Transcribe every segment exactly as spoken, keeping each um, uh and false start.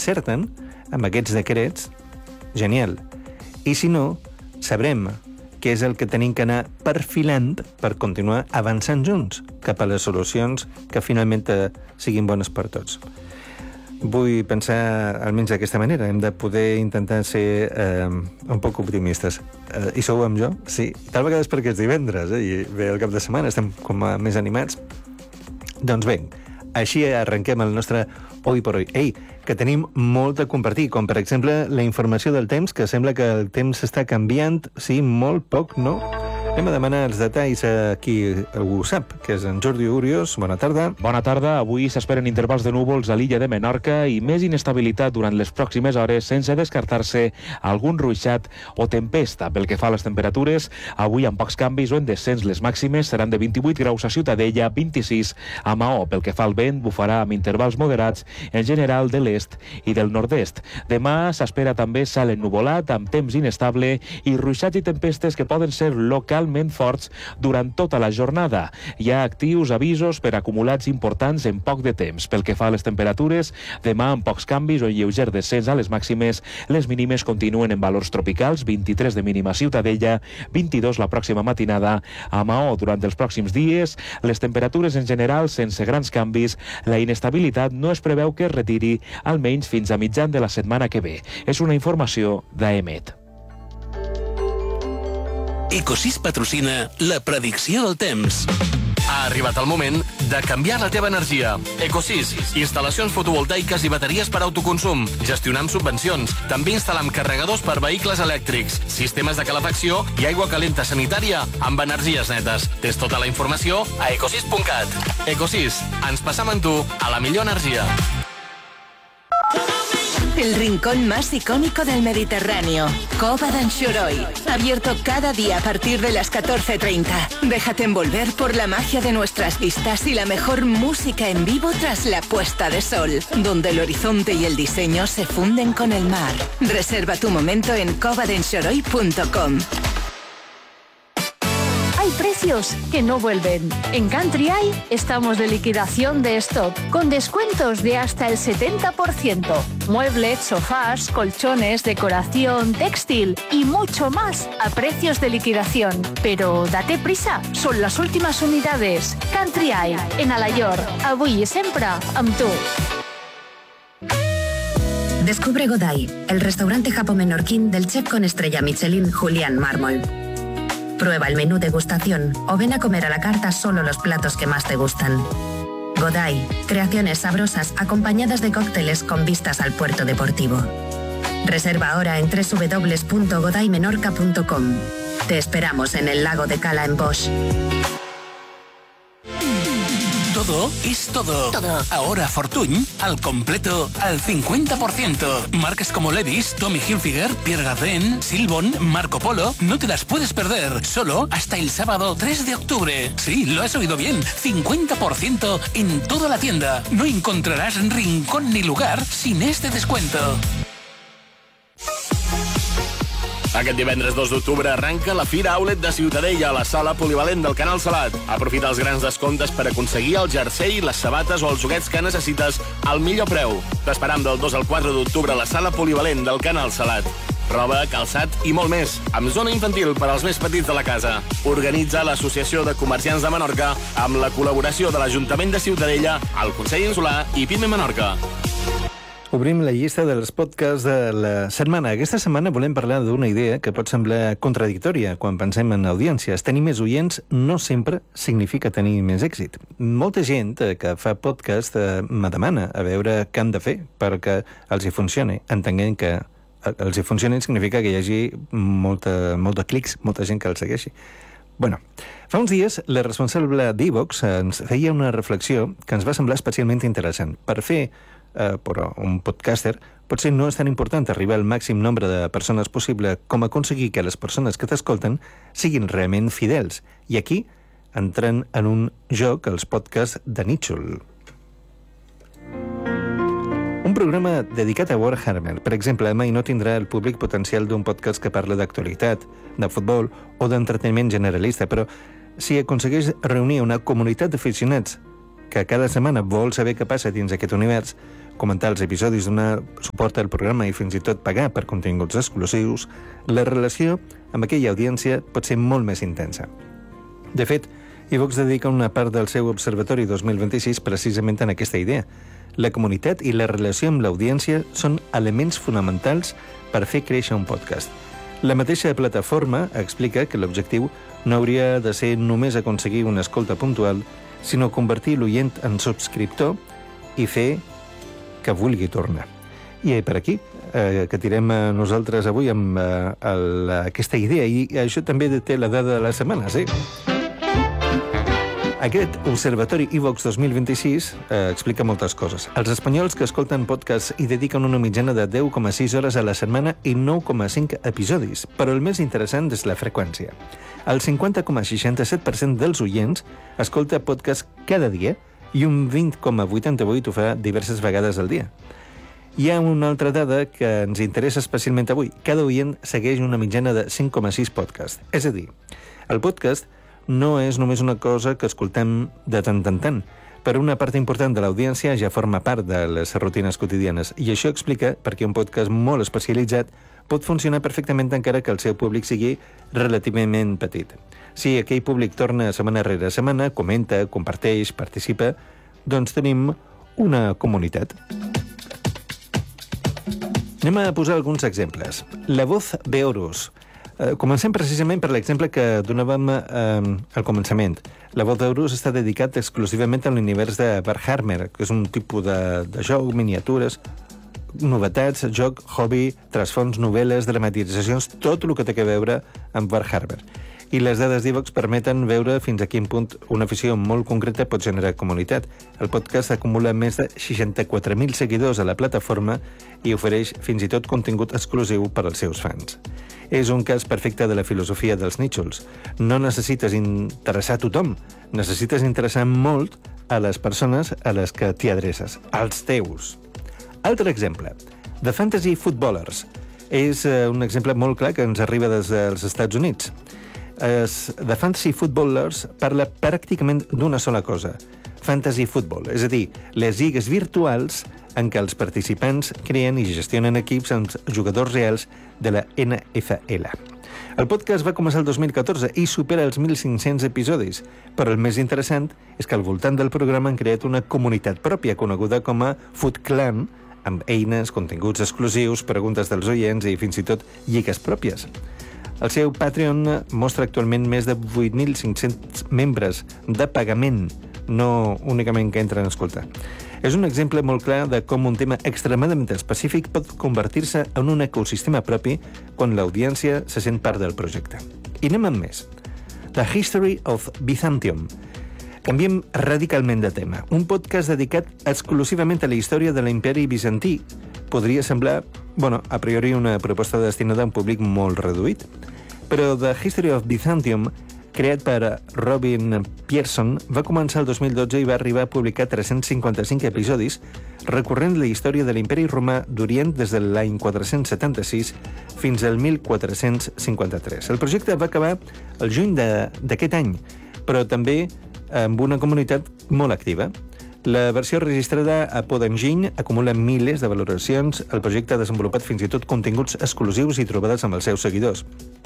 encerten amb aquests decrets, genial. I si no, sabrem què és el que tenim que anar perfilant per continuar avançant junts cap a les solucions que finalment siguin bones per tots. Vull pensar almenys d'aquesta manera. Hem de poder intentar ser eh, un poc optimistes. Eh, I sou amb jo? Sí. Tal vegada és perquè és divendres, eh? I ve el cap de setmana, estem com a més animats. Doncs bé, així arrenquem el nostre Hoy por Hoy. Ei, que tenim molt a compartir, com per exemple la informació del temps, que sembla que el temps està canviant, sí, molt poc, no? Anem a demanar els detalls a qui ho sap, que és en Jordi Urios. Bona tarda. Bona tarda. Avui s'esperen intervals de núvols a l'illa de Menorca i més inestabilitat durant les pròximes hores, sense descartar-se algun ruixat o tempesta. Pel que fa a les temperatures, avui amb pocs canvis o en descens les màximes seran de vint-i-vuit graus a Ciutadella, vint-i-sis a Maó. Pel que fa al vent, bufarà amb intervals moderats en general de l'est i del nord-est. Demà s'espera també cel ennuvolat, amb temps inestable i ruixats i tempestes que poden ser locals forts durant tota la jornada. Hi ha actius avisos per acumulats importants en poc de temps. Pel que fa a les temperatures, demà amb pocs canvis o lleuger descens a les màximes, les mínimes continuen en valors tropicals, vint-i-tres de mínima a Ciutadella, vint-i-dos la pròxima matinada a Maó. Durant els pròxims dies, les temperatures en general sense grans canvis, la inestabilitat no es preveu que es retiri almenys fins a mitjan de la setmana que ve. És una informació d'Aemet. Ecosys patrocina la predicció del temps. Ha arribat el moment de canviar la teva energia. Ecosys, instal·lacions fotovoltaiques i bateries per autoconsum. Gestionar amb subvencions. També instal·lam carregadors per vehicles elèctrics, sistemes de calefacció i aigua calenta sanitària amb energies netes. Tens tota la informació a ecosys punt cat. Ecosys, ens passam amb tu a la millor energia. El rincón más icónico del Mediterráneo, Cova d'Anxoroi. Abierto cada día a partir de las catorce treinta. Déjate envolver por la magia de nuestras vistas y la mejor música en vivo tras la puesta de sol, donde el horizonte y el diseño se funden con el mar. Reserva tu momento en cova d'anxoroi punto com. Hay precios que no vuelven. En Country Eye estamos de liquidación de stock, con descuentos de hasta el setenta por ciento. Muebles, sofás, colchones, decoración, textil y mucho más a precios de liquidación. Pero date prisa, son las últimas unidades. Country Eye, en Alayor. Avui i sempre amb tu. Descubre Godai, el restaurante japo-menorquín del chef con estrella Michelin Julián Mármol. Prueba el menú degustación o ven a comer a la carta solo los platos que más te gustan. Godai, creaciones sabrosas acompañadas de cócteles con vistas al puerto deportivo. Reserva ahora en doble u doble u doble u punto godai menorca punto com. Te esperamos en el lago de Cala en Bosch. Todo es todo. Todo. Ahora Fortuny, al completo, al cincuenta por ciento. Marcas como Levi's, Tommy Hilfiger, Pierre Cardin, Silbon, Marco Polo, no te las puedes perder. Solo hasta el sábado tres de octubre. Sí, lo has oído bien. cincuenta por ciento en toda la tienda. No encontrarás rincón ni lugar sin este descuento. Aquest divendres dos d'octubre arranca la Fira Outlet de Ciutadella a la sala polivalent del Canal Salat. Aprofita els grans descomptes per aconseguir el jersei, les sabates o els joguets que necessites al millor preu. T'esperam del dos al quatre d'octubre a la sala polivalent del Canal Salat. Roba, calçat i molt més, amb zona infantil per als més petits de la casa. Organitza l'Associació de Comerciants de Menorca amb la col·laboració de l'Ajuntament de Ciutadella, el Consell Insular i Pime Menorca. Obrim la llista dels podcasts de la setmana. Aquesta setmana volem parlar d'una idea que pot semblar contradictòria quan pensem en audiències. Tenir més oients no sempre significa tenir més èxit. Molta gent que fa podcast me demana a veure què han de fer perquè els hi funcioni, entenent que els hi funcioni significa que hi hagi molta, molta clics, molta gent que els segueixi. Bueno, fa uns dies la responsable d'Evox ens feia una reflexió que ens va semblar especialment interessant. Per fer Uh, però un podcaster potser no és tan important arribar al màxim nombre de persones possible com aconseguir que les persones que t'escolten siguin realment fidels. I aquí entren en un joc els podcasts de Nítxol. Un programa dedicat a Warhammer, per exemple, mai no tindrà el públic potencial d'un podcast que parla d'actualitat, de futbol o d'entreteniment generalista, però si aconsegueix reunir una comunitat d'aficionats que cada setmana vol saber què passa dins aquest univers, comentar els episodis, donar suport al programa i fins i tot pagar per continguts exclusius, la relació amb aquella audiència pot ser molt més intensa. De fet, iVox dedica una part del seu Observatori dos mil vint-i-sis precisament en aquesta idea. La comunitat i la relació amb l'audiència són elements fonamentals per fer créixer un podcast. La mateixa plataforma explica que l'objectiu no hauria de ser només aconseguir una escolta puntual, sinó convertir l'oient en subscriptor i fer que vulgui tornar. I per aquí, eh, que tirem a nosaltres avui amb eh, el, aquesta idea, i això també té la dada de la setmana, sí? Aquest Observatori iVox dos mil vint-i-sis eh, explica moltes coses. Els espanyols que escolten podcasts hi dediquen una mitjana de deu coma sis hores a la setmana i nou coma cinc episodis, però el més interessant és la freqüència. El cinquanta coma seixanta-set per cent dels oients escolta podcast cada dia i un vint coma vuitanta-vuit ho fa diverses vegades al dia. Hi ha una altra dada que ens interessa especialment avui. Cada oient segueix una mitjana de cinc coma sis podcasts. És a dir, el podcast no és només una cosa que escoltem de tant en tant, però una part important de l'audiència ja forma part de les rutines quotidianes, i això explica per què un podcast molt especialitzat pot funcionar perfectament encara que el seu públic sigui relativament petit. Si aquell públic torna setmana rere setmana, comenta, comparteix, participa, doncs tenim una comunitat. Anem a posar alguns exemples. La Voz de Horus. Eh, comencem precisament per l'exemple que donàvem eh, al començament. La Voz de Horus està dedicat exclusivament a l'univers de Warhammer, que és un tipus de, de joc, miniatures, novetats, joc, hobby, trasfons, novel·les, dramatitzacions, tot el que té a veure amb Warhammer. I les dades d'iVox permeten veure fins a quin punt una afició molt concreta pot generar comunitat. El podcast acumula més de seixanta-quatre mil seguidors a la plataforma i ofereix fins i tot contingut exclusiu per als seus fans. És un cas perfecte de la filosofia dels nítxols. No necessites interessar a tothom, necessites interessar molt a les persones a les que t'hi adreces, als teus. Altre exemple, The Fantasy Footballers. És eh, un exemple molt clar que ens arriba des dels Estats Units. Es, The Fantasy Footballers parla pràcticament d'una sola cosa, fantasy football, és a dir, les lligues virtuals en què els participants creen i gestionen equips amb jugadors reals de la N F L. El podcast va començar el dos mil catorze i supera els mil cinc-cents episodis, però el més interessant és que al voltant del programa han creat una comunitat pròpia coneguda com a Foot Clan, amb eines, continguts exclusius, preguntes dels oients i fins i tot lligues pròpies. El seu Patreon mostra actualment més de vuit mil cinc-cents membres de pagament, no únicament que entren a escoltar. És un exemple molt clar de com un tema extremadament específic pot convertir-se en un ecosistema propi quan l'audiència se sent part del projecte. I anem amb més. The History of Byzantium. Canviem radicalment de tema. Un podcast dedicat exclusivament a la història de l'imperi bizantí. Podria semblar, bueno, a priori una proposta destinada a un públic molt reduït. Però The History of Byzantium, creat per Robin Pierson, va començar el dos mil dotze i va arribar a publicar tres-cents cinquanta-cinc episodis, recorrent la història de l'imperi romà d'Orient des de l'any quatre-cents setanta-sis fins al mil quatre-cents cinquanta-tres. El projecte va acabar el juny d'aquest any, però també amb una comunitat molt activa. La versió registrada a Podengine acumula milers de valoracions. El projecte ha desenvolupat fins i tot continguts exclusius i trobades amb els seus seguidors.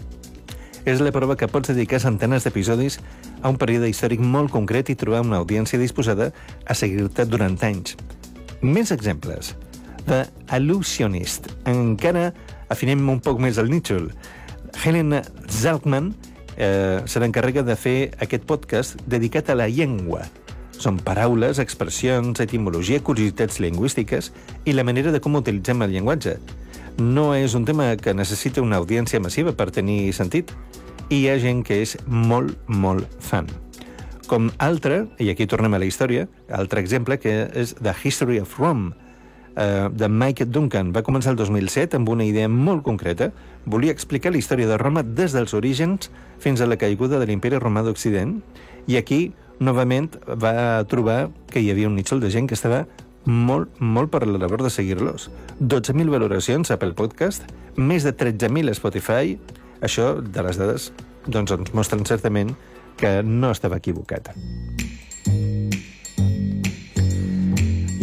És la prova que pots dedicar centenars d'episodis a un període històric molt concret i trobar una audiència disposada a seguir-te durant anys. Més exemples. The Allusionist. Encara afinem un poc més el nítxol. Helen Zalkman eh, se l'encarrega de fer aquest podcast dedicat a la llengua. Són paraules, expressions, etimologia, curiositats lingüístiques i la manera de com utilitzem el llenguatge. No és un tema que necessita una audiència massiva per tenir sentit. I hi ha gent que és molt, molt fan. Com altre, i aquí tornem a la història, altre exemple que és The History of Rome, eh, de Mike Duncan. Va començar el dos mil set amb una idea molt concreta. Volia explicar la història de Roma des dels orígens fins a la caiguda de l'imperi romà d'Occident. I aquí, novament, va trobar que hi havia un nítxol de gent que estava molt, molt per la labor de seguir-los. dotze mil valoracions a Apple Podcast, més de tretze mil a Spotify. Això, de les dades, doncs ens mostren certament que no estava equivocat. I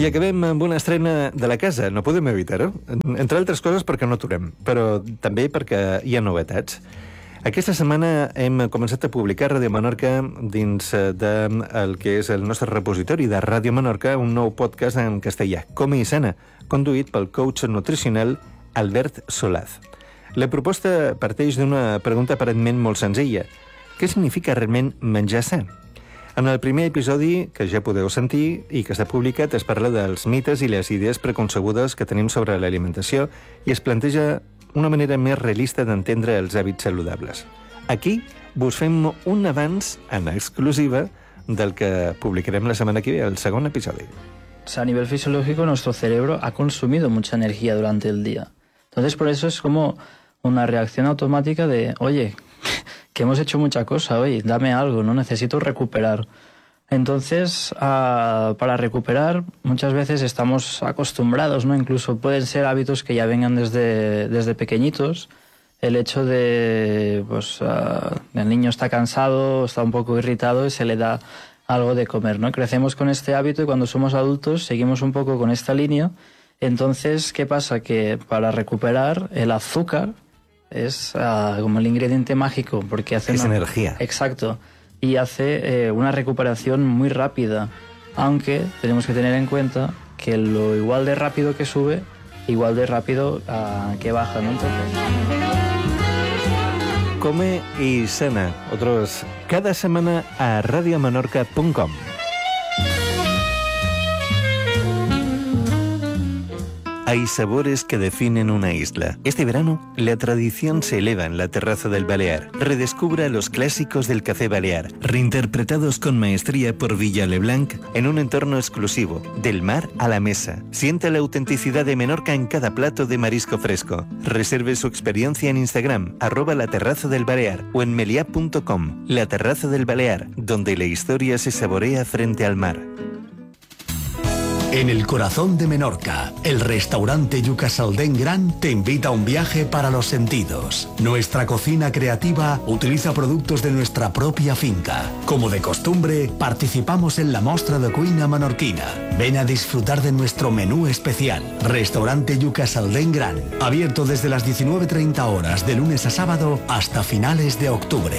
I acabem amb una estrena de la casa, no podem evitar-ho. Entre altres coses perquè no aturem, però també perquè hi ha novetats. Aquesta setmana hem començat a publicar a Ràdio Menorca dins del que és el nostre repositori de Ràdio Menorca un nou podcast en castellà, Com i Sana, conduït pel coach nutricional Albert Solaz. La proposta parteix d'una pregunta aparentment molt senzilla. Què significa realment menjar sa? En el primer episodi, que ja podeu sentir i que s'ha publicat, es parla dels mites i les idees preconcebudes que tenim sobre l'alimentació i es planteja una manera més realista d'entendre els hàbits saludables. Aquí vos fem un avanç en exclusiva del que publicarem la setmana que ve, el segon episodi. O sea, a nivel fisiológico, nuestro cerebro ha consumido mucha energía durante el día. Entonces, por eso es como una reacción automática de, oye, que hemos hecho mucha cosa hoy, dame algo, no necesito recuperar. Entonces, uh, para recuperar, muchas veces estamos acostumbrados, ¿no? Incluso pueden ser hábitos que ya vengan desde, desde pequeñitos. El hecho de, pues, uh, el niño está cansado, está un poco irritado y se le da algo de comer, ¿no? Crecemos con este hábito y cuando somos adultos seguimos un poco con esta línea. Entonces, ¿qué pasa? Que para recuperar el azúcar es uh, como el ingrediente mágico porque hace... Es una... energía. Exacto. Y hace eh, una recuperación muy rápida, aunque tenemos que tener en cuenta que lo igual de rápido que sube, igual de rápido uh, que baja, ¿no? Entonces... Come y Sana, otros cada semana a radio menorca punto com. Hay sabores que definen una isla. Este verano, la tradición se eleva en la terraza del Balear. Redescubra los clásicos del café balear, reinterpretados con maestría por Villa Leblanc en un entorno exclusivo, del mar a la mesa. Sienta la autenticidad de Menorca en cada plato de marisco fresco. Reserve su experiencia en Instagram, arroba la terraza del Balear o en meliá punto com. La terraza del Balear, donde la historia se saborea frente al mar. En el corazón de Menorca, el restaurante Yuca Saldén Gran te invita a un viaje para los sentidos. Nuestra cocina creativa utiliza productos de nuestra propia finca. Como de costumbre, participamos en la Mostra de Cuina Menorquina. Ven a disfrutar de nuestro menú especial. Restaurante Yuca Saldén Gran, abierto desde las diecinueve treinta horas de lunes a sábado hasta finales de octubre.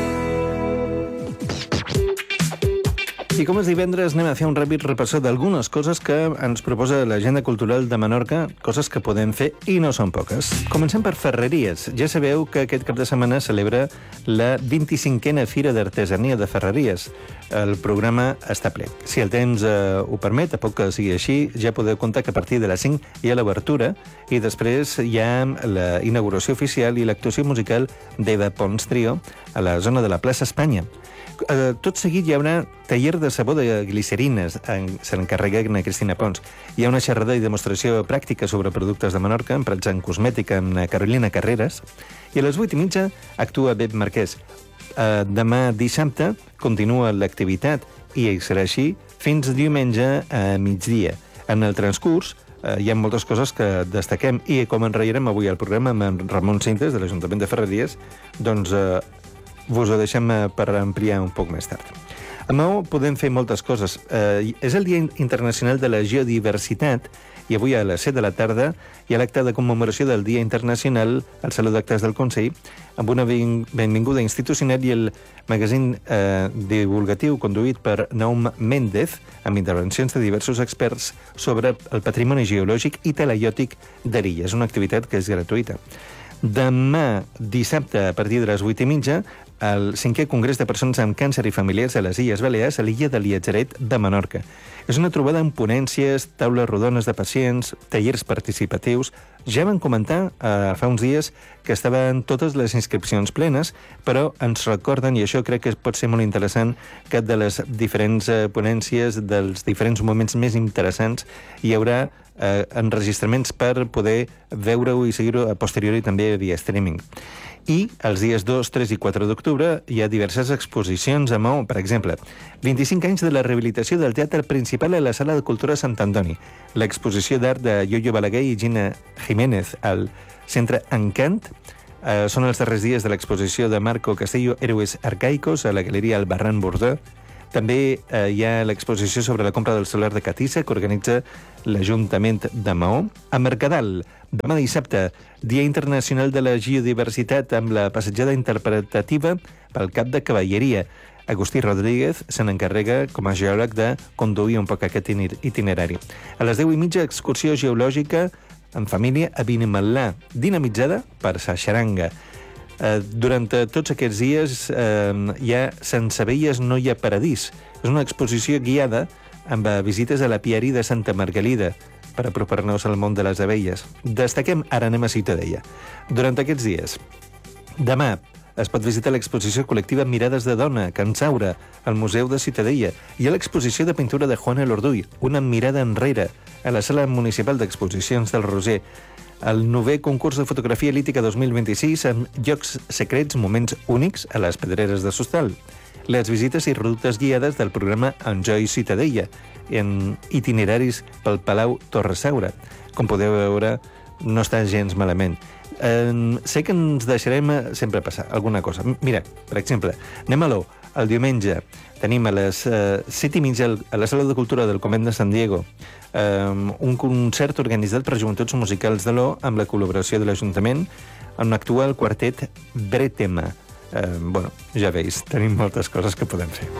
I com és divendres, anem a fer un ràpid repassó d'algunes coses que ens proposa l'agenda cultural de Menorca, coses que podem fer i no són poques. Comencem per Ferreries. Ja sabeu que aquest cap de setmana celebra la vint-i-cinquena Fira d'Artesania de Ferreries. El programa està ple. Si el temps eh, ho permet, a poc que sigui així, ja podeu comptar que a partir de les cinc hi ha l'obertura i després hi ha la inauguració oficial i l'actuació musical d'Eva Pons Trio a la zona de la plaça Espanya. Eh, tot seguit hi haurà taller de sabó de glicerines, en, se n'encarrega a Cristina Pons. Hi ha una xerrada i demostració pràctica sobre productes de Menorca, emprats en cosmètica, amb Carolina Carreras, i a les vuit i mitja actua Bep Marquès. Eh, demà dissabte continua l'activitat i serà així fins diumenge a migdia. En el transcurs eh, hi ha moltes coses que destaquem i com en reirem avui al programa amb en Ramon Cintes, de l'Ajuntament de Ferreries, doncs eh, vos ho deixem per ampliar un poc més tard. A Maó podem fer moltes coses. Eh, és el Dia Internacional de la Geodiversitat i avui a les set de la tarda hi ha l'acte de commemoració del Dia Internacional al Saló d'Actes del Consell amb una benvinguda institucional i el magazín eh, divulgatiu conduït per Naum Méndez amb intervencions de diversos experts sobre el patrimoni geològic i telaiòtic d'Arilla. És una activitat que és gratuïta. Demà, dissabte, a partir de les vuit i mitja, el cinquè Congrés de Persones amb Càncer i Familiars a les Illes Balears a l'illa de Liatjaret de Menorca. És una trobada amb ponències, taules rodones de pacients, tallers participatius. Ja van comentar eh, fa uns dies que estaven totes les inscripcions plenes, però ens recorden, i això crec que pot ser molt interessant, que de les diferents eh, ponències, dels diferents moments més interessants, hi haurà eh, enregistraments per poder veure-ho i seguir-ho a posteriori també via streaming. I els dies dos, tres i quatre d'octubre hi ha diverses exposicions a Maó. Per exemple, vint-i-cinc anys de la rehabilitació del teatre principal a la Sala de Cultura Sant Antoni, l'exposició d'art de Yoyo Balaguer i Gina Jiménez al Centre Encant, eh, són els darrers dies de l'exposició de Marco Castillo Héroes Arcaicos a la Galeria Albarrán Bordó, També eh, hi ha l'exposició sobre la compra del solar de Catissa, que organitza l'Ajuntament de Maó. A Mercadal, demà dissabte, Dia Internacional de la Geodiversitat, amb la passejada interpretativa pel Cap de Cavalleria. Agustí Rodríguez se n'encarrega, com a geòleg, de conduir un poc aquest itinerari. A les deu i mitja, excursió geològica en família a Vinemalà, dinamitzada per sa xaranga. Eh, durant tots aquests dies eh, hi ha Sense velles no hi ha paradís. És una exposició guiada amb visites a l'apiari de Santa Margalida per apropar-nos al món de les abelles. Destaquem, ara anem a Ciutadella. Durant aquests dies, demà es pot visitar l'exposició col·lectiva Mirades de Dona, Can Saura, al Museu de Ciutadella, i a l'exposició de pintura de Juana Lorduy, Una mirada enrere, a la Sala Municipal d'Exposicions del Roser. El novè concurs de fotografia lítica dos mil vint-i-sis amb llocs secrets, moments únics a les Pedreres de Sostal. Les visites i rutes guiades del programa Enjoy Ciutadella en itineraris pel Palau Torre Saura. Com podeu veure, no està gens malament. Eh, sé que ens deixarem sempre passar alguna cosa. Mira, per exemple, anem a l'O. El diumenge tenim a les eh, set i mitja a la Sala de Cultura del Convent de San Diego eh, un concert organitzat per Joventuts Musicals de l'O amb la col·laboració de l'Ajuntament, on actua el quartet Bretema. Eh, bueno, ja veus, tenim moltes coses que podem fer.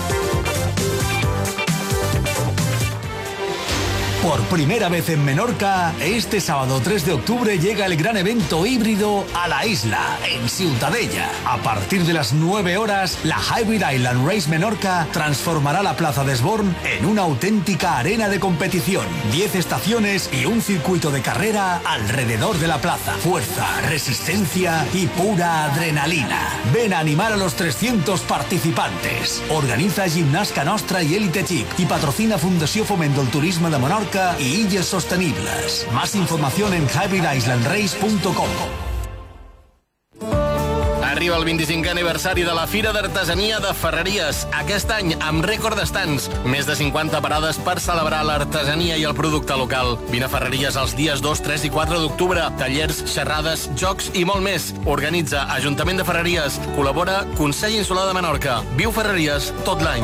Por primera vez en Menorca, este sábado tres de octubre llega el gran evento híbrido a la isla, en Ciutadella. A partir de las nueve horas, la Hybrid Island Race Menorca transformará la Plaza de Esborn en una auténtica arena de competición. Diez estaciones y un circuito de carrera alrededor de la plaza. Fuerza, resistencia y pura adrenalina. Ven a animar a los trescientos participantes. Organiza Gimnasca Nostra y Elite Chip y patrocina Fundació Foment del Turisme de Menorca y Illes Sostenibles. Más información en hybrid island race punto com. Arriba el vint-i-cinquè aniversari de la Fira d'Artesania de Ferreries. Aquest any, amb rècord d'estants. Més de cinquanta parades per celebrar l'artesania i el producte local. Vine a Ferreries els dies dos, tres i quatre d'octubre. Tallers, xerrades, jocs i molt més. Organitza Ajuntament de Ferreries. Col·labora Consell Insular de Menorca. Viu Ferreries tot l'any.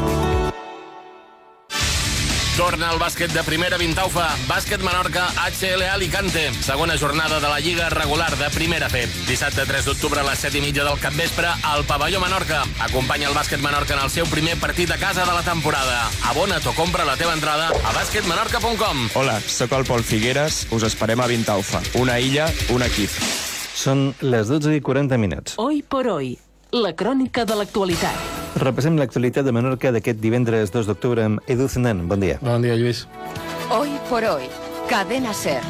Torna el bàsquet de primera Vintaufa. Bàsquet Menorca H L Alicante. Segona jornada de la Lliga regular de primera F. Dissabte tres d'octubre a les set i mitja del capvespre al Pavelló Menorca. Acompanya el bàsquet Menorca en el seu primer partit a casa de la temporada. Abona't o compra la teva entrada a bàsquet menorca punt com. Hola, sóc el Pol Figueres. Us esperem a Vintaufa. Una illa, un equip. Són les dotze i quaranta minuts. Hoy por hoy, la crònica de l'actualitat. Repassem l'actualitat de Menorca d'aquest divendres dos d'octubre amb Edu Zenan. Bon dia. Bon dia, Lluís. Hoy por hoy, Cadena SER.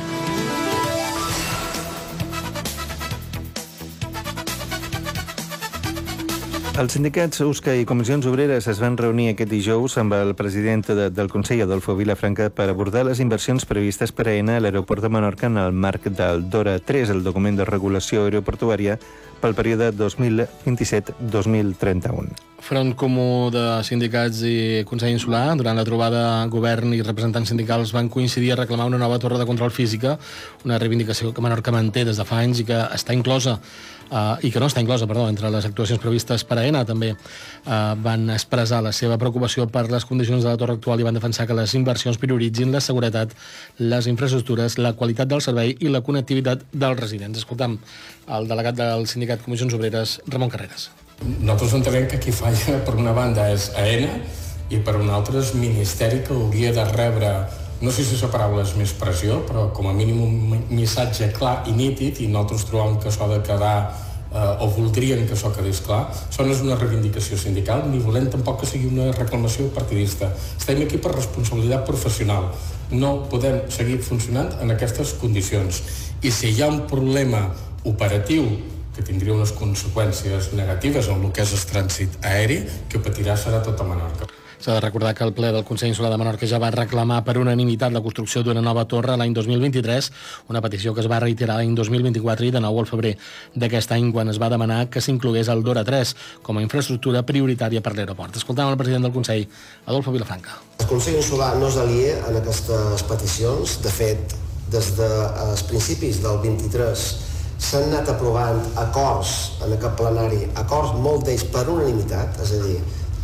Els sindicats USCA i comissions obreres es van reunir aquest dijous amb el president de, del Consell, Adolfo Vilafranca, per abordar les inversions previstes per a ENA a l'aeroport de Menorca en el marc del DORA tres, el document de regulació aeroportuària pel període dos mil vint-i-set a dos mil trenta-u. Front Comú de Sindicats i Consell Insular, durant la trobada govern i representants sindicals van coincidir a reclamar una nova torre de control física, una reivindicació que Menorca manté des de fa anys i que està inclosa Uh, i que no està inclosa, perdó, entre les actuacions previstes per a ENA. També uh, van expressar la seva preocupació per les condicions de la torre actual i van defensar que les inversions prioritzin la seguretat, les infraestructures, la qualitat del servei i la connectivitat dels residents. Escoltam el delegat del sindicat Comissions Obreres, Ramon Carreras. Nosaltres entenem que qui falla, per una banda, és ENA i per una altra és Ministeri, que hauria de rebre, no sé si la paraula és més pressió, però com a mínim un missatge clar i nítid, i nosaltres trobem que això ha de quedar, eh, o voldrien que això quedés clar. Això no és una reivindicació sindical, ni volem tampoc que sigui una reclamació partidista. Estem aquí per responsabilitat professional. No podem seguir funcionant en aquestes condicions. I si hi ha un problema operatiu que tindria unes conseqüències negatives en el que és el trànsit aeri, que patirà serà tota Menorca. S'ha de recordar que el ple del Consell Insular de Menorca ja va reclamar per unanimitat la construcció d'una nova torre l'any dos mil vint-i-tres, una petició que es va reiterar l'any dos mil vint-i-quatre i de nou al febrer d'aquest any, quan es va demanar que s'inclogués el DORA tres com a infraestructura prioritària per l'aeroport. Escoltam el president del Consell, Adolfo Vilafranca. El Consell Insular no és aliè en aquestes peticions. De fet, des dels principis del vint-i-tres s'han anat aprovant acords en aquest plenari, acords molt d'ells per unanimitat, és a dir,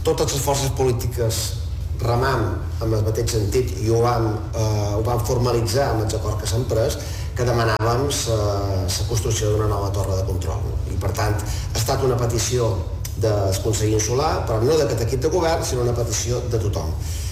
totes les forces polítiques remam amb el mateix sentit i ho vam, eh, ho vam formalitzar amb els acords que s'han pres, que demanàvem la construcció d'una nova torre de control. I, per tant, ha estat una petició del Consell Insular, però no d'aquest equip de govern, sinó una petició de tothom.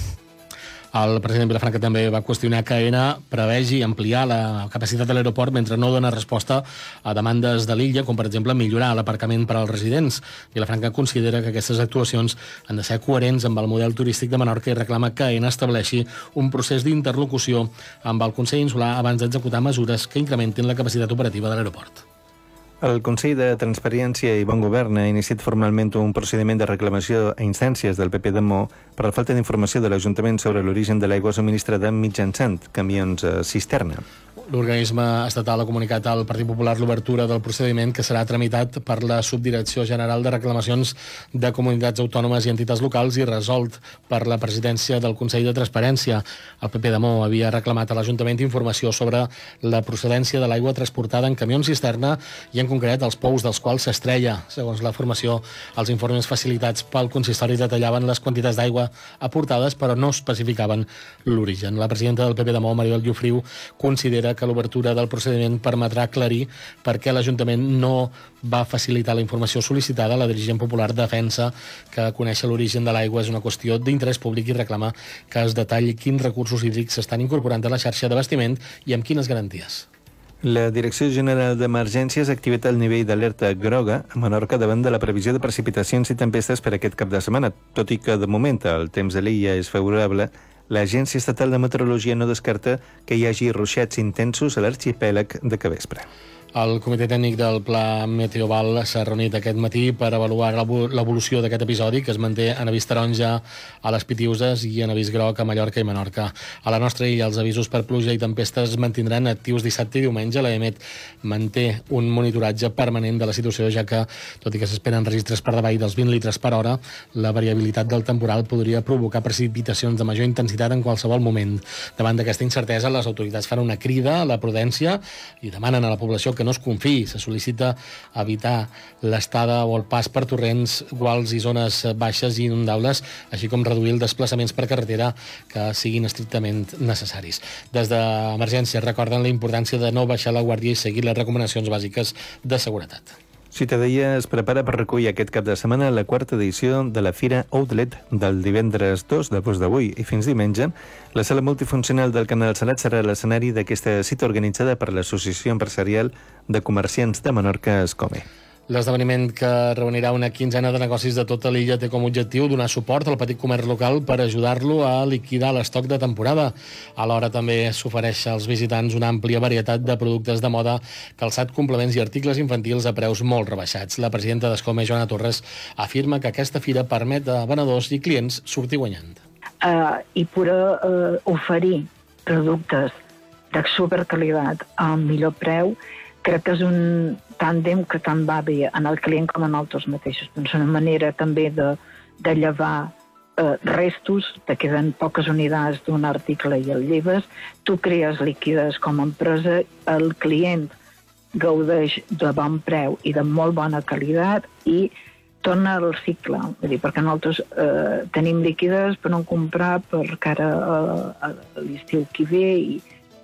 El president Vilafranca també va qüestionar que Aena prevegi ampliar la capacitat de l'aeroport mentre no dona resposta a demandes de l'illa, com per exemple millorar l'aparcament per als residents. Vilafranca considera que aquestes actuacions han de ser coherents amb el model turístic de Menorca i reclama que Aena estableixi un procés d'interlocució amb el Consell Insular abans d'executar mesures que incrementin la capacitat operativa de l'aeroport. El Consell de Transparència i Bon Govern ha iniciat formalment un procediment de reclamació a instàncies del P P de Mo per la falta d'informació de l'Ajuntament sobre l'origen de l'aigua subministrada mitjançant camions cisterna. L'organisme estatal ha comunicat al Partit Popular l'obertura del procediment que serà tramitat per la Subdirecció General de Reclamacions de Comunitats Autònomes i Entitats Locals i resolt per la presidència del Consell de Transparència. El P P de Mo havia reclamat a l'Ajuntament informació sobre la procedència de l'aigua transportada en camions cisterna i en concret els pous dels quals s'estreia. Segons la formació, els informes facilitats pel consistori detallaven les quantitats d'aigua aportades però no especificaven l'origen. La presidenta del P P de Mo, Maribel Llofriu, considera que l'obertura del procediment permetrà aclarir per què l'Ajuntament no va facilitar la informació sol·licitada. La dirigent popular defensa que conèixer l'origen de l'aigua és una qüestió d'interès públic i reclama que es detalli quins recursos hídrics s'estan incorporant a la xarxa d'abastiment i amb quines garanties. La Direcció General d'Emergències ha activat el nivell d'alerta groga a Menorca davant de la previsió de precipitacions i tempestes per aquest cap de setmana. Tot i que, de moment, el temps de l'illa és favorable, l'Agència Estatal de Meteorologia no descarta que hi hagi ruixats intensos a l'arxipèlag de capvespre. El Comitè Tècnic del Pla Meteoval s'ha reunit aquest matí per avaluar l'evolució d'aquest episodi, que es manté en avís taronja a les Pitiuses i en avís groc a Mallorca i Menorca. A la nostra illa, els avisos per pluja i tempestes es mantindran actius dissabte i diumenge. L'A E M E T manté un monitoratge permanent de la situació, ja que, tot i que s'esperen registres per davall dels vint litres per hora, la variabilitat del temporal podria provocar precipitacions de major intensitat en qualsevol moment. Davant d'aquesta incertesa, les autoritats fan una crida a la prudència i demanen a la població que no es confiï. Se sol·licita evitar l'estada o el pas per torrents, guals i zones baixes i inundables, així com reduir els desplaçaments per carretera que siguin estrictament necessaris. Des d'Emergència recorden la importància de no baixar la guàrdia i seguir les recomanacions bàsiques de seguretat. Ciutadella es prepara per recollir aquest cap de setmana la quarta edició de la Fira Outlet del divendres dos, després d'avui i fins diumenge. La sala multifuncional del Canal Salat serà l'escenari d'aquesta cita organitzada per l'Associació Empresarial de Comerciants de Menorca, Escome. L'esdeveniment, que reunirà una quinzena de negocis de tota l'illa, té com a objectiu donar suport al petit comerç local per ajudar-lo a liquidar l'estoc de temporada. Alhora també s'ofereix als visitants una àmplia varietat de productes de moda, calçat, complements i articles infantils a preus molt rebaixats. La presidenta d'Escome, Joana Torres, afirma que aquesta fira permet a venedors i clients sortir guanyant. Uh, I poder uh, oferir productes de superqualitat al millor preu, crec que és un tàndem que tant va bé en el client com en altres mateixos. És una manera també de, de llevar eh, restos, te queden poques unitats d'un article i el lleves, tu crees liquides com a empresa, el client gaudeix de bon preu i de molt bona qualitat i torna al cicle, vull dir, perquè nosaltres eh, tenim liquides per no comprar per cara a, a l'estiu que ve i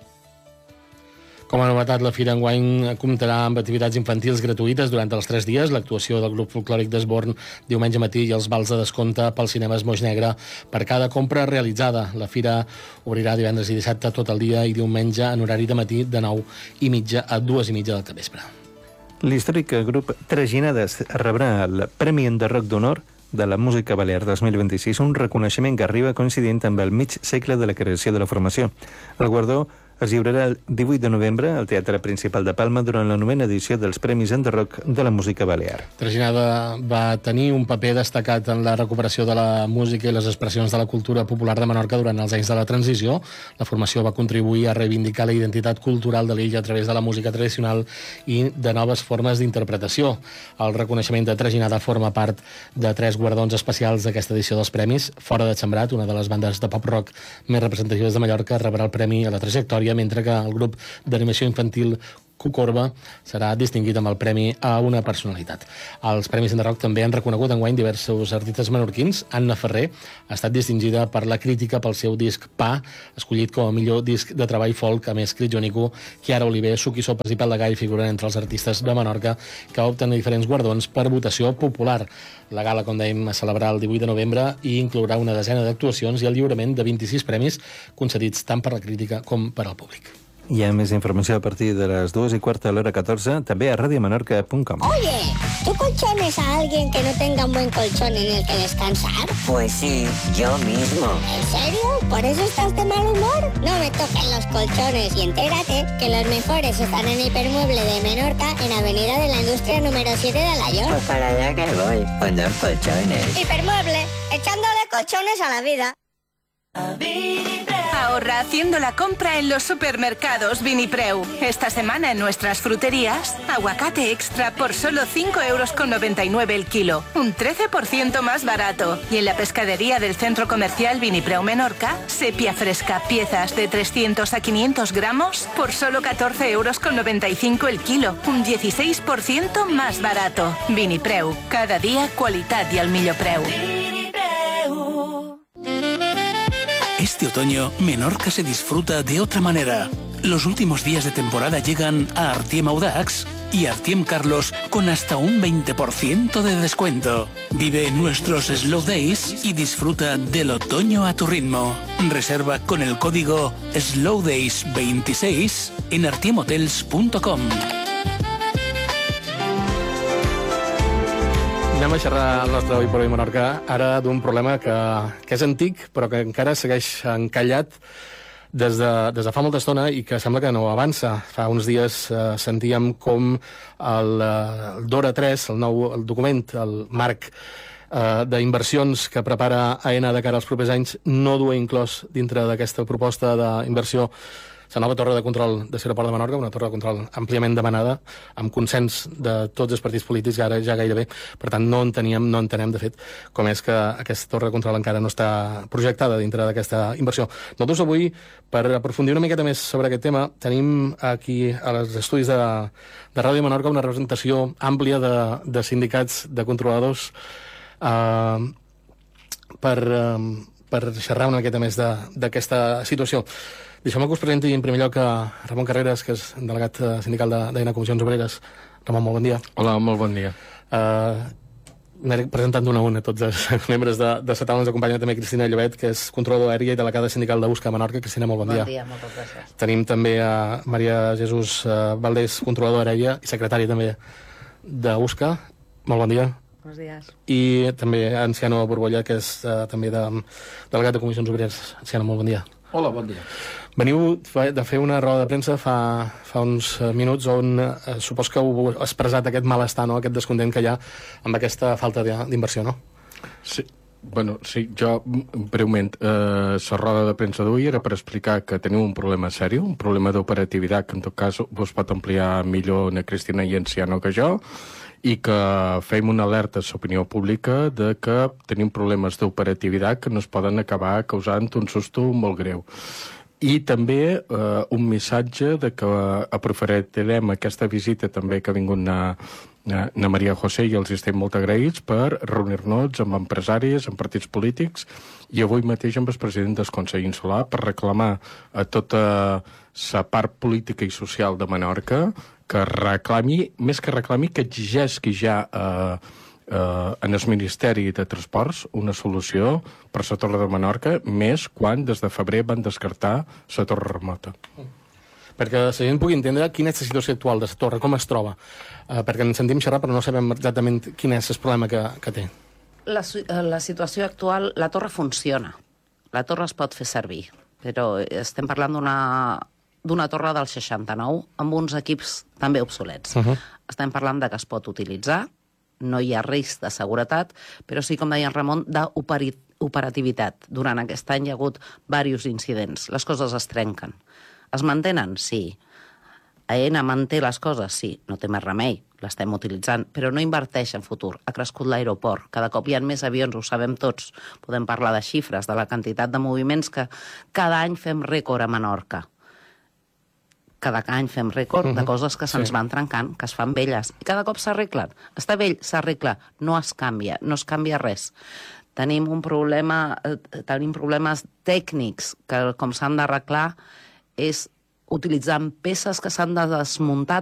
Com a novetat, la Fira enguany comptarà amb activitats infantils gratuïtes durant els tres dies, l'actuació del grup folclòric d'Esborn diumenge matí i els vals de descompte pels cinemes Moix Negre per cada compra realitzada. La Fira obrirà divendres i dissabte tot el dia i diumenge en horari de matí de nou i mitja a dues i mitja del capvespre. L'històric grup Traginades rebrà el Premi Enderroc d'Honor de la Música Balear dos mil vint-i-sis, un reconeixement que arriba coincidint amb el mig segle de la creació de la formació. El guardó es lliurarà el divuit de novembre al Teatre Principal de Palma durant la novena edició dels Premis Enderroc de la Música Balear. Traginada va tenir un paper destacat en la recuperació de la música i les expressions de la cultura popular de Menorca durant els anys de la transició. La formació va contribuir a reivindicar la identitat cultural de l'illa a través de la música tradicional i de noves formes d'interpretació. El reconeixement de Traginada forma part de tres guardons especials d'aquesta edició dels premis. Fora de Xambrat, una de les bandes de pop-rock més representatives de Mallorca, rebrà el premi a la trajectòria, mentre que el grup d'animació infantil Cucorba serà distingit amb el Premi a una personalitat. Els Premis Enderroc també han reconegut enguany diversos artistes menorquins. Anna Ferrer ha estat distingida per la crítica pel seu disc Pa, escollit com a millor disc de treball folk, a més Crit Jonico, Chiara Oliver, Suqui Sopes i Pal de Gai figuren entre els artistes de Menorca que opten a diferents guardons per votació popular. La gala, com dèiem, es celebrarà el divuit de novembre i inclourà una desena d'actuacions i el lliurament de vint-i-sis premis concedits tant per la crítica com per al públic. Hi ha més informació a partir de les dues i quarta a l'hora catorze, també a radiomenorca punt com. Oye, ¿tú colchones a alguien que no tenga un buen colchón en el que descansar? Pues sí, yo mismo. ¿En serio? ¿Por eso estás de mal humor? No me toquen los colchones y entérate que los mejores están en Hipermueble de Menorca, en Avenida de la Industria número siete de Alayón. Pues para allá que voy, con dos colchones. Hipermueble, echándole colchones a la vida. Ahorra haciendo la compra en los supermercados Vinipreu. Esta semana en nuestras fruterías, aguacate extra por solo cinco euros con noventa y nueve el kilo, un trece por ciento más barato. Y en la pescadería del centro comercial Vinipreu Menorca, sepia fresca, piezas de trescientos a quinientos gramos por solo catorce euros con noventa y cinco el kilo, un dieciséis por ciento más barato. Vinipreu, cada día qualitat y al millor preu. Este otoño, Menorca se disfruta de otra manera. Los últimos días de temporada llegan a Artiem Audax y Artiem Carlos con hasta un veinte por ciento de descuento. Vive nuestros Slow Days y disfruta del otoño a tu ritmo. Reserva con el código Slow Days veintiséis en artiem hotels punto com. Anem a xerrar al nostre Avui per Avui Menorca ara d'un problema que, que és antic però que encara segueix encallat des de, des de fa molta estona i que sembla que no avança. Fa uns dies eh, sentíem com el, el Dora tres, el nou el document, el marc eh, d'inversions que prepara AENA de cara als propers anys, no duia inclòs dintre d'aquesta proposta d'inversió la nova torre de control de l'aeroport de Menorca, una torre de control àmpliament demanada, amb consens de tots els partits polítics, ara ja gairebé. Per tant, no enteníem, no entenem, de fet, com és que aquesta torre de control encara no està projectada dintre d'aquesta inversió. Nosaltres avui, per aprofundir una miqueta més sobre aquest tema, tenim aquí als estudis de, de Ràdio Menorca una representació àmplia de, de sindicats de controladors eh, per, eh, per xerrar una miqueta més d'aquesta situació. Deixeu-me que us presenti en primer lloc a Ramon Carreras, que és delegat sindical d'AENA Comissions Obreres. Ramon, molt bon dia. Hola, molt bon dia. Uh, M'he presentat d'una a una tots els membres de, de la taula. Ens acompanya també Cristina Llobet, que és controladora aèria i delegada sindical d'Usca a Menorca. Cristina, molt bon dia. Bon dia, moltes gràcies. Tenim també a Maria Jesús uh, Valdés, controladora aèria i secretària també d'Usca. Molt bon dia. Buenos días. I també a Anciano Borbolla, que és uh, també de, delegat de Comissions Obreres. Anciano, molt bon dia. Hola, bon dia. Veniu de fer una roda de premsa fa, fa uns minuts on eh, supos que heu expressat aquest malestar, no? Aquest descontent que hi ha amb aquesta falta d'inversió, no? Sí, bueno, sí, jo breument, eh, la roda de premsa d'avui era per explicar que teniu un problema sèrio, un problema d'operativitat que en tot cas vos pot ampliar millor na Cristina i Anciano que jo, i que fem una alerta a l'opinió pública de que tenim problemes d'operativitat que nos poden acabar causant un susto molt greu. I també eh, un missatge de que aprofitarem aquesta visita també que ha vingut na, na, na Maria José i els estem molt agraïts per reunir-nos amb empresaris, amb partits polítics i avui mateix amb el president del Consell Insular per reclamar a tota la part política i social de Menorca que reclami, més que reclami, que exigeixi ja eh, Uh, en el Ministeri de Transports una solució per la Torre de Menorca, més quan des de febrer van descartar la torre remota. Perquè la gent pugui entendre quina és la situació actual de la torre, com es troba. Uh, perquè ens sentim xerrar però no sabem exactament quin és el problema que, que té. La, la situació actual, la torre funciona. La torre es pot fer servir, però estem parlant d'una d'una torre del seixanta-nou amb uns equips també obsolets. Uh-huh. Estem parlant de que es pot utilitzar, no hi ha risc de seguretat, però sí, com deia en Ramon, d'operativitat. Durant aquest any hi ha hagut diversos incidents. Les coses es trenquen. Es mantenen? Sí. AENA manté les coses? Sí. No té més remei, l'estem utilitzant, però no inverteix en futur. Ha crescut l'aeroport. Cada cop hi ha més avions, ho sabem tots. Podem parlar de xifres, de la quantitat de moviments que cada any fem rècord a Menorca. cada any fem rècord uh-huh. de coses que se'ns Sí. van trencant, que es fan velles, i cada cop s'arreglen. Està vell, s'arregla, no es canvia, no es canvia res. Tenim un problema, eh, tenim problemes tècnics que com s'han d'arreglar és utilitzant peces que s'han de desmuntar